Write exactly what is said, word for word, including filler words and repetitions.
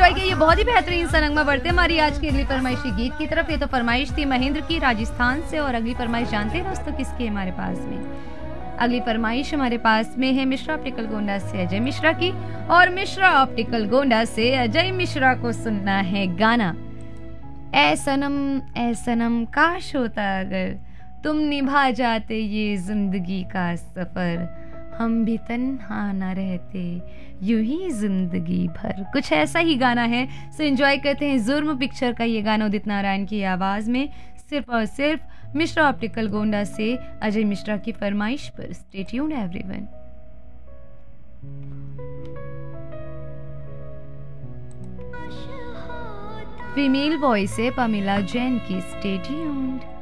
Enjoy किया ये बहुत ही बेहतरीन सा नगमा। बढ़ते हमारी आज की अगली फरमाइशी गीत की तरफ। ये तो फरमाइश थी महेंद्र की राजस्थान से, और अगली फरमाइश जानते हैं दोस्तों किसकी है हमारे पास में। अगली फरमाइश हमारे पास में है मिश्रा ऑप्टिकल गोंडा से अजय मिश्रा की, और मिश्रा ऑप्टिकल गोंडा से अजय मिश्रा को सुनना है गाना ऐ सनम ऐ सनम काश होता अगर तुम निभा जाते ये जिंदगी का सफर, हम भी तन्हा ना रहते यूं ही जिंदगी भर। कुछ ऐसा ही गाना है, सो एंजॉय करते हैं जुर्म पिक्चर का ये गाना उदित नारायण की आवाज में, सिर्फ और सिर्फ मिश्रा ऑप्टिकल गोंडा से अजय मिश्रा की फरमाइश पर। Stay tuned everyone. Female voice है पमिला जैन की। Stay tuned.